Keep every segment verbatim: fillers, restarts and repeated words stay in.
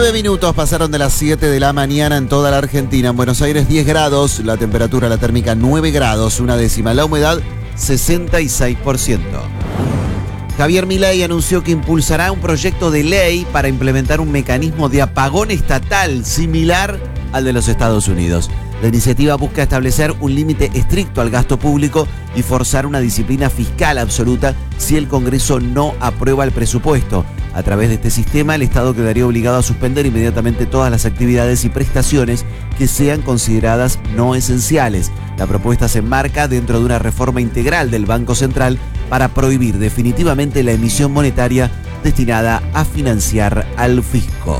Nueve minutos pasaron de las siete de la mañana en toda la Argentina. En Buenos Aires diez grados, la temperatura, la térmica nueve grados, una décima. La humedad sesenta y seis por ciento. Javier Milei anunció que impulsará un proyecto de ley para implementar un mecanismo de apagón estatal similar al de los Estados Unidos. La iniciativa busca establecer un límite estricto al gasto público y forzar una disciplina fiscal absoluta si el Congreso no aprueba el presupuesto. A través de este sistema, el Estado quedaría obligado a suspender inmediatamente todas las actividades y prestaciones que sean consideradas no esenciales. La propuesta se enmarca dentro de una reforma integral del Banco Central para prohibir definitivamente la emisión monetaria destinada a financiar al fisco.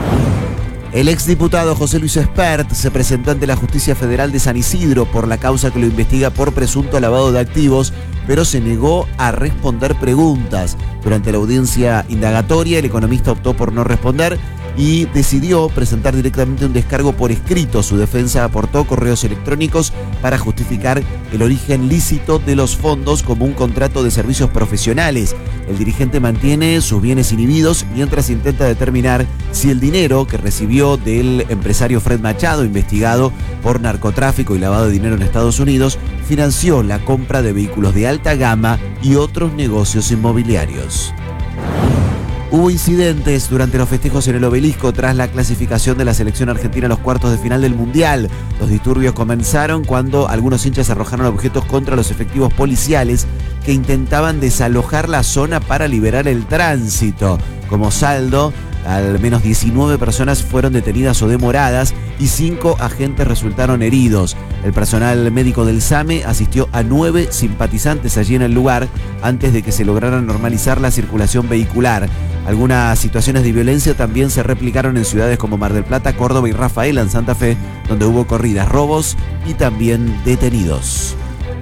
El exdiputado José Luis Espert se presentó ante la Justicia Federal de San Isidro por la causa que lo investiga por presunto lavado de activos, pero se negó a responder preguntas. Durante la audiencia indagatoria, el economista optó por no responder y decidió presentar directamente un descargo por escrito. Su defensa aportó correos electrónicos para justificar el origen lícito de los fondos como un contrato de servicios profesionales. El dirigente mantiene sus bienes inhibidos mientras intenta determinar si el dinero que recibió del empresario Fred Machado, investigado por narcotráfico y lavado de dinero en Estados Unidos, financió la compra de vehículos de alta gama y otros negocios inmobiliarios. Hubo incidentes durante los festejos en el Obelisco tras la clasificación de la selección argentina a los cuartos de final del Mundial. Los disturbios comenzaron cuando algunos hinchas arrojaron objetos contra los efectivos policiales que intentaban desalojar la zona para liberar el tránsito. Como saldo, al menos diecinueve personas fueron detenidas o demoradas y cinco agentes resultaron heridos. El personal médico del SAME asistió a nueve simpatizantes allí en el lugar antes de que se lograra normalizar la circulación vehicular. Algunas situaciones de violencia también se replicaron en ciudades como Mar del Plata, Córdoba y Rafaela en Santa Fe, donde hubo corridas, robos y también detenidos.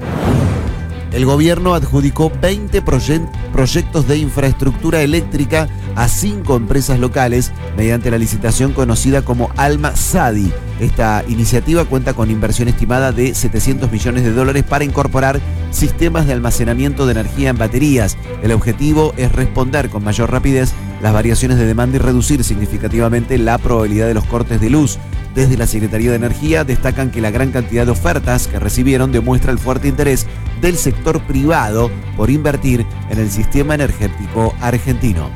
El gobierno adjudicó veinte proye- proyectos de infraestructura eléctrica a cinco empresas locales mediante la licitación conocida como Alma Sadi. Esta iniciativa cuenta con inversión estimada de setecientos millones de dólares para incorporar sistemas de almacenamiento de energía en baterías. El objetivo es responder con mayor rapidez las variaciones de demanda y reducir significativamente la probabilidad de los cortes de luz. Desde la Secretaría de Energía destacan que la gran cantidad de ofertas que recibieron demuestra el fuerte interés del sector privado por invertir en el sistema energético argentino.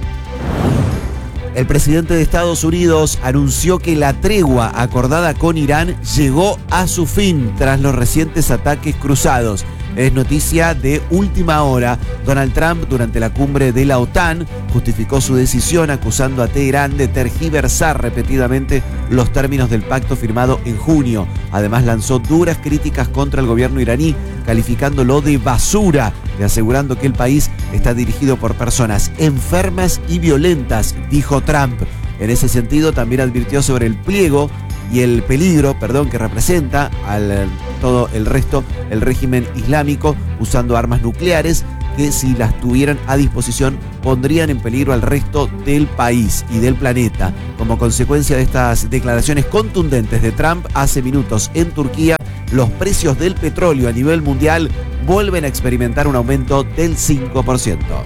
El presidente de Estados Unidos anunció que la tregua acordada con Irán llegó a su fin tras los recientes ataques cruzados. Es noticia de última hora. Donald Trump, durante la cumbre de la OTAN, justificó su decisión acusando a Teherán de tergiversar repetidamente los términos del pacto firmado en junio. Además, lanzó duras críticas contra el gobierno iraní, calificándolo de basura y asegurando que el país está dirigido por personas enfermas y violentas, dijo Trump. En ese sentido, también advirtió sobre el pliego y el peligro, perdón, que representa al todo el resto el régimen islámico usando armas nucleares que, si las tuvieran a disposición, pondrían en peligro al resto del país y del planeta. Como consecuencia de estas declaraciones contundentes de Trump hace minutos en Turquía, los precios del petróleo a nivel mundial vuelven a experimentar un aumento del cinco por ciento.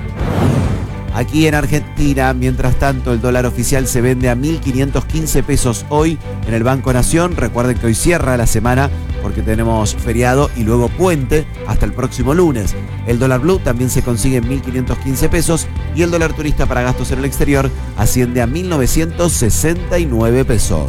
Aquí en Argentina, mientras tanto, el dólar oficial se vende a mil quinientos quince pesos hoy en el Banco Nación. Recuerden que hoy cierra la semana porque tenemos feriado y luego puente hasta el próximo lunes. El dólar blue también se consigue en mil quinientos quince pesos y el dólar turista para gastos en el exterior asciende a mil novecientos sesenta y nueve pesos.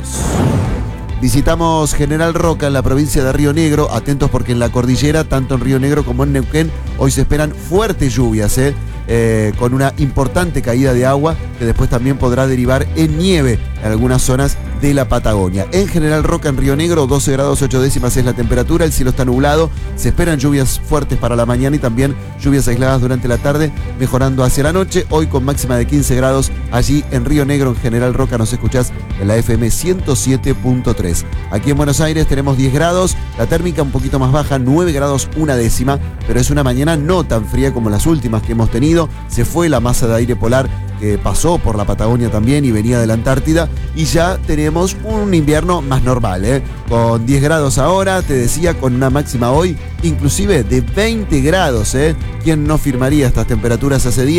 Visitamos General Roca en la provincia de Río Negro. Atentos porque en la cordillera, tanto en Río Negro como en Neuquén, hoy se esperan fuertes lluvias, ¿eh? Eh, con una importante caída de agua que después también podrá derivar en nieve en algunas zonas de la Patagonia. En General Roca, en Río Negro, doce grados ocho décimas es la temperatura, el cielo está nublado, se esperan lluvias fuertes para la mañana y también lluvias aisladas durante la tarde, mejorando hacia la noche, hoy con máxima de quince grados allí en Río Negro. En General Roca nos escuchás en la F M ciento siete punto tres. Aquí en Buenos Aires tenemos diez grados, la térmica un poquito más baja, nueve grados una décima, pero es una mañana no tan fría como las últimas que hemos tenido. Se fue la masa de aire polar que pasó por la Patagonia también y venía de la Antártida, y ya tenemos un invierno más normal, ¿eh? Con diez grados ahora, te decía, con una máxima hoy inclusive de veinte grados, ¿eh? ¿Quién no firmaría estas temperaturas hace días?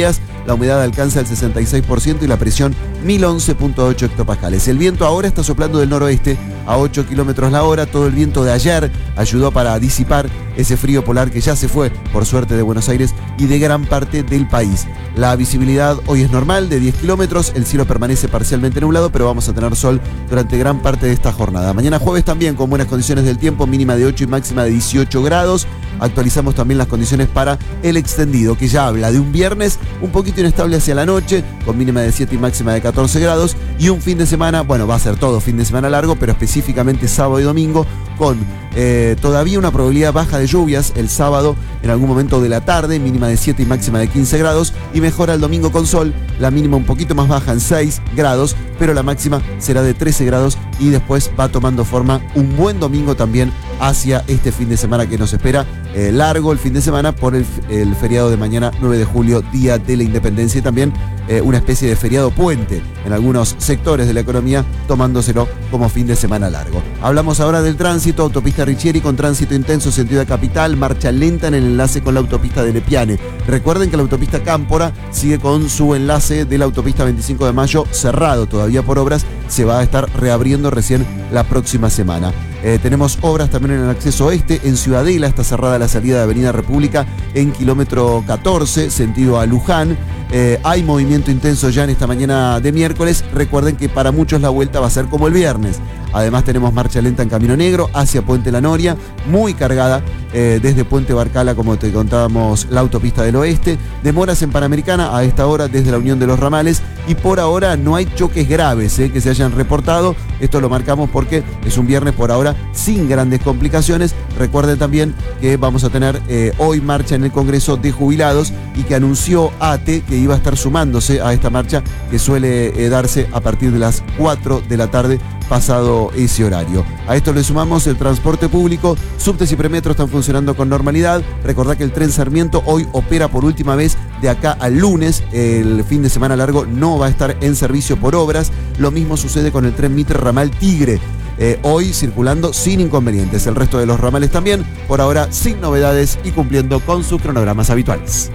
la humedad alcanza el sesenta y seis por ciento y la presión mil once punto ocho hectopascales. El viento ahora está soplando del noroeste a ocho kilómetros la hora. Todo el viento de ayer ayudó para disipar ese frío polar que ya se fue, por suerte, de Buenos Aires y de gran parte del país. La visibilidad hoy es normal, de diez kilómetros, el cielo permanece parcialmente nublado, pero vamos a tener sol durante gran parte de esta jornada. Mañana jueves también con buenas condiciones del tiempo, mínima de ocho y máxima de dieciocho grados. Actualizamos también las condiciones para el extendido, que ya habla de un viernes un poquito inestable hacia la noche, con mínima de siete y máxima de catorce grados, y un fin de semana, bueno, va a ser todo fin de semana largo, pero específicamente sábado y domingo, con eh, todavía una probabilidad baja de lluvias el sábado en algún momento de la tarde, mínima de siete y máxima de quince grados, y mejora el domingo con sol, la mínima un poquito más baja en seis grados, pero la máxima será de trece grados, y después va tomando forma un buen domingo también hacia este fin de semana que nos espera, eh, largo el fin de semana por el, el feriado de mañana nueve de julio, Día de la Independencia, y también eh, una especie de feriado puente en algunos sectores de la economía, tomándoselo como fin de semana largo. Hablamos ahora del tránsito. Autopista Richieri con tránsito intenso sentido de capital, marcha lenta en el enlace con la autopista de Lepiane. Recuerden que la autopista Cámpora sigue con su enlace de la autopista veinticinco de mayo cerrado todavía por obras, se va a estar reabriendo recién la próxima semana. Eh, tenemos obras también en el acceso oeste, en Ciudadela está cerrada la salida de Avenida República en kilómetro catorce, sentido a Luján. Eh, hay movimiento intenso ya en esta mañana de miércoles. Recuerden que para muchos la vuelta va a ser como el viernes. Además tenemos marcha lenta en Camino Negro hacia Puente La Noria, muy cargada eh, desde Puente Barcala, como te contábamos, la autopista del oeste. Demoras en Panamericana a esta hora desde la Unión de los Ramales, y por ahora no hay choques graves eh, que se hayan reportado. Esto lo marcamos porque es un viernes por ahora sin grandes complicaciones. Recuerden también que vamos a tener eh, hoy marcha en el Congreso de Jubilados, y que anunció A T E que iba a estar sumándose a esta marcha que suele eh, darse a partir de las cuatro de la tarde pasado ese horario. A esto le sumamos el transporte público. Subtes y premetros están funcionando con normalidad. Recordá que el tren Sarmiento hoy opera por última vez de acá al lunes. El fin de semana largo no va a estar en servicio por obras. Lo mismo sucede con el tren Mitre ramal Tigre. Eh, hoy circulando sin inconvenientes. El resto de los ramales también, por ahora sin novedades y cumpliendo con sus cronogramas habituales.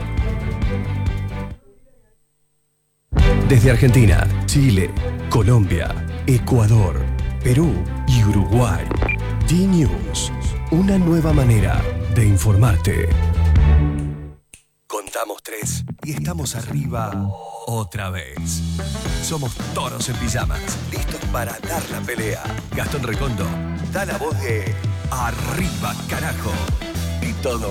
Desde Argentina, Chile, Colombia, Ecuador, Perú y Uruguay. D-News, una nueva manera de informarte. Contamos tres y estamos arriba otra vez. Somos toros en pijamas, listos para dar la pelea. Gastón Recondo da la voz de Arriba, carajo. Y todo